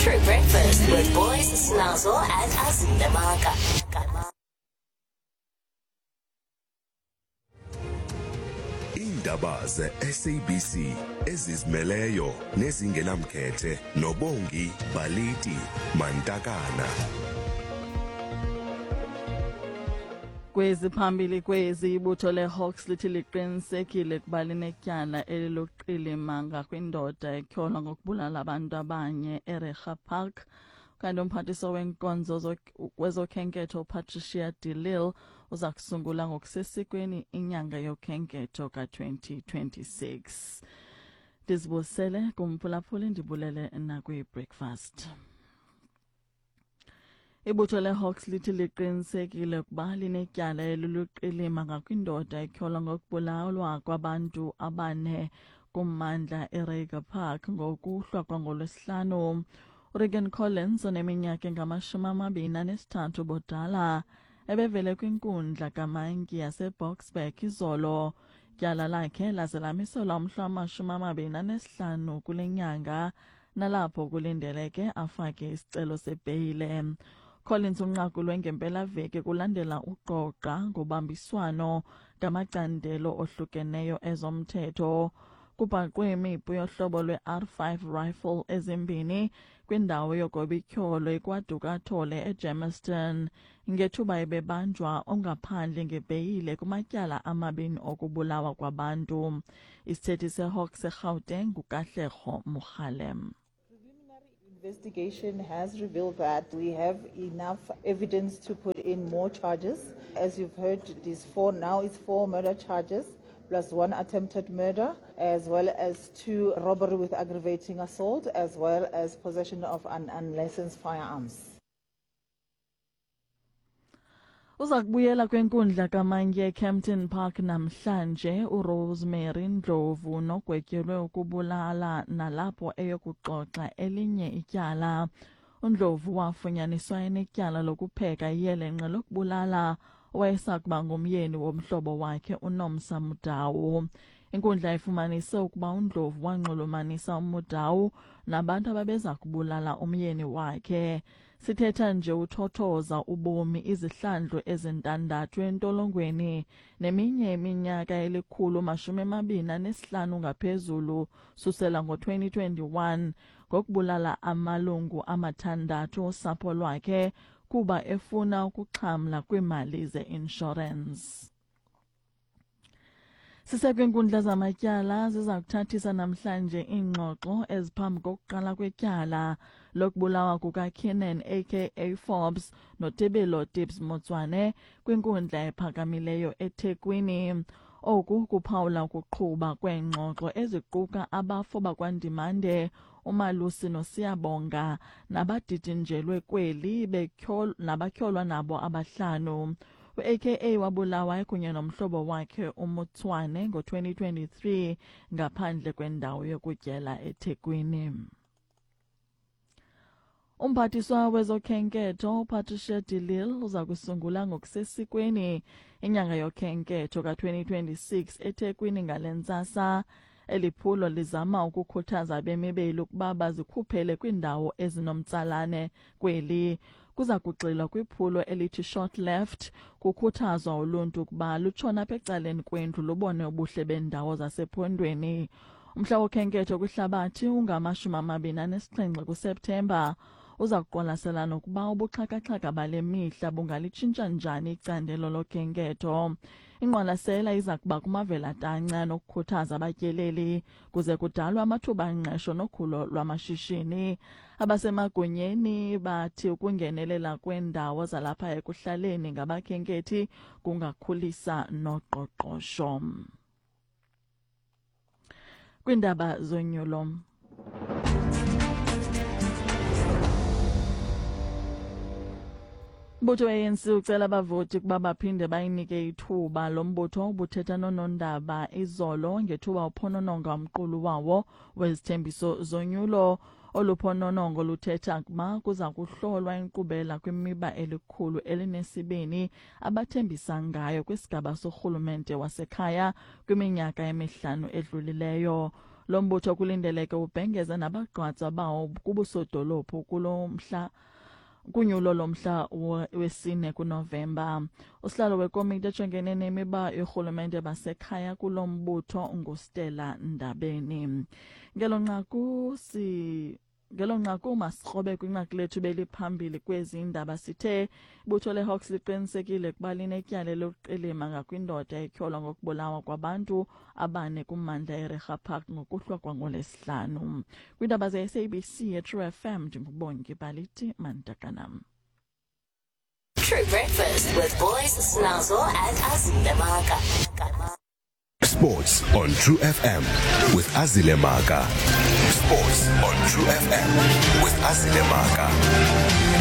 True Breakfast with Boys Snazo and Azile Maka. Indaba ze-SABC ezizimeleyo nezingenamkhethe noBongi Baliti Mantakana. Kwezi phambili kwezi ibutho leHawks lithi liqinisekile kuba linetyala eliluqilima kwindoda etyholwa ngokubulala abantu abanye eRecha Park. Kanti umphathiswa wenkonzo kwezokhenketho Patricia de Lille uza kusungula ngokusesikweni inyanga yokhenketho ka-2026. Ndizibusele kumphulaphuli ndibulele nakwi-breakfast. Ibutho leHawks lithi liqinisekile kuba linetyala eliluqilima ngakwindoda etyholwa ngokubulawa kwabantu abane kummandla eRecha Park ngokuhlwa kwangoLwesihlanu. Regan Collins oneminyaka engama-23 ubudala ebevele kwinkundla kaMantyi yaseBoksburg izolo. Tyala lakhe laze lamiselwa umhla wama-25 kule nyanga nalapho kulindeleke afake isicelo sebheyile. Collins unqakulwe ngempelaveki kulandela uqoqa ngobambiswano ngamacandelo ohlukeneyo ezomthetho. Kubhaqwe imipu yohlobo lwe-R5 rifle ezimbini kwindawo yogobityholo eKwaDukathole eGermiston ngethuba ebebanjwa ongaphandle ngebheyile kumatyala amabini okubulawa kwabantu. Isithethi seHawks eGauteng nguKatlego Mokgalem. Investigation has revealed that we have enough evidence to put in more charges. As you've heard, it's four murder charges plus 1 attempted murder, as well as 2 robbery with aggravating assault, as well as possession of unlicensed firearms. Uza kubuyela kwenkundla kaMantyi eCampton Park namhlanje uRosemary Ndlovu nogwetyelwe ukubulala nalapho eyokuxoxa elinye ityala. uNdlovu wafunyaniswa enetyala lokupheka iyelenqe lokubulala owayesakuba ngumyeni womhlobo wakhe uNomsa Mudawu. Inkundla ifumanise ukuba uNdlovu wanxulumanisa uMudawu nabantu ababeza kubulala umyeni wakhe. Sithetha nje uthothoza ubomi izihlandlo ezintandathu entolongweni neminye iminyaka eli-125 ngaphezulu susela ngo-2021 ngokubulala amalungu amathandathu osapho lwakhe kuba efuna ukuxhamla kwiimali ze-insurance. Sisekwinkundla zamatyala ziza kuthathisa namhlanje iingxoxo eziphambi kokuqala kwetyala lokubulawa kukaKeenan aka Forbes noTebelo Tibbs Motswane kwinkundla ephakamileyo eThekwini. Oku kuphawula ukuqhuba kweengxoxo eziquka abafo bakwaNdimande uMalusi noSiyabonga nabadidinjelwe kweli nabatyholwa nabo abahlanu. U-AKA wabulawa kunye nomhlobo wakhe uMotswane ngo-2023 ngaphandle kwendawo yokutyela eThekwini. Umphathiswa wezokhenketho Patricia de Lille uza kusungula ngokusesikweni inyanga yokhenketho ka-2026 eThekwini ngale ntsasa. Eliphulo lizama ukukhuthaza abemibeli ukuba bazikhuphele kwindawo ezinomtsalane kweli. Kuza kugxilwa kwiphulo elithi short left kukhuthazwa uluntu ukuba lutshona apha ecaleni kwendlu lubone ubuhle bendawo zasephondweni. Umhla wokhenketho kwihlabathi ungama-27 kuSeptemba uza kuqwalasela nokuba ubuxhakaxhaka bale mihla bungalitshintsha njani icandelo lokhenketho. Ingqwalasela iza kuba kumavela-tanca nokukhuthaza abatyeleli kuze kudalwe amathuba engqesho nokhulo lwamashishini. Abasemagunyeni bathi ukungenelela kwendawo zalapha ekuhlaleni ngabakhenkethi kungakhulisa noqoqosho. Kwindaba zonyulo. Umbutho we-ANC ucela abavoti ukuba baphinde bayinike ithuba. Lo mbutho ubuthetha nonondaba izolo ngethuba uphonononga umqulu wawo wezithembiso zonyulo. Oluphononongo luthetha ukuba kuza kuhlolwa inkqubela kwimiba elikhulu elinesibini abathembisa ngayo kwisigaba sorhulumente wasekhaya kwiminyaka emihlanu edlulileyo. Lo mbutho kulindeleke ubhengeze nabagqwatsa bawo kubusodolophu kunyulo lomhla wesine kuNovemba. Usihlalo wekomiti ejongene nemiba yorhulumente basekhaya kulo mbutho nguStella Ndabeni. Ngelo nqaku masirhobe kwinqaku lethu beliphambili kwezi ndaba sithe ibutho leHawks liqinisekile ukuba linetyala lokuqilima ngakwindoda etyholwa ngokubulawa kwabantu abane kummandla eRecha Park ngokuhlwa kwangoLesihlanu. Kwindaba ze-SABC ye-True FM ndingubongi Balithi Mantakanam. True Breakfast with Boys Snazo and Azile Maka. Sports on True FM with Azile Maka. Sports on True FM with Azile Maka.